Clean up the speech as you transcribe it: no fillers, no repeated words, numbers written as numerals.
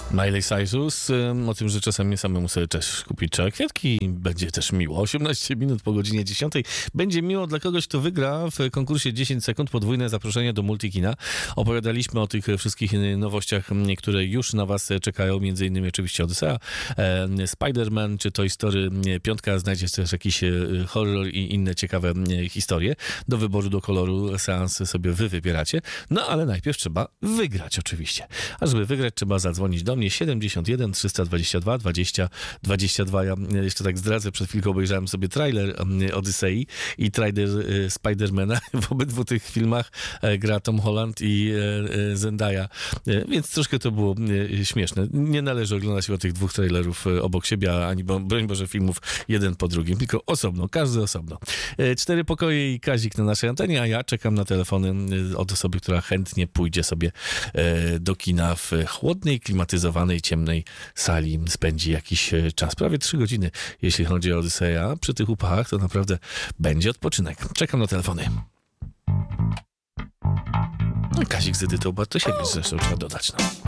Miley Cyrus, o tym, że czasami samemu sobie też kupić trzeba kwiatki. Będzie też miło. 18 minut po godzinie 10. Będzie miło dla kogoś, kto wygra w konkursie 10 sekund podwójne zaproszenie do Multikina. Opowiadaliśmy o tych wszystkich nowościach, które już na was czekają, między innymi oczywiście Odyssea, Spider-Man czy Toy Story 5. Znajdziecie też jakiś horror i inne ciekawe historie. Do wyboru, do koloru seans sobie wy wybieracie. No ale najpierw trzeba wygrać oczywiście. A żeby wygrać, trzeba zadzwonić do mnie 71 322 20 22. Ja jeszcze tak zdradzę, przed chwilką obejrzałem sobie trailer Odyssei i trailer Spidermana. W obydwu tych filmach gra Tom Holland i Zendaya, więc troszkę to było śmieszne. Nie należy oglądać chyba tych dwóch trailerów obok siebie, ani broń Boże filmów jeden po drugim, tylko osobno, każdy osobno. 4 pokoje i Kazik na naszej antenie, a ja czekam na telefony od osoby, która chętnie pójdzie sobie do kina w chłodnej, klimatyzowanej, ciemnej sali. Spędzi jakiś czas, prawie 3 godziny, jeśli chodzi o Odyseja. Przy tych upachach to naprawdę będzie odpoczynek. Czekam na telefony. Kazik z Edytą Bartosiewicz zresztą trzeba dodać. No.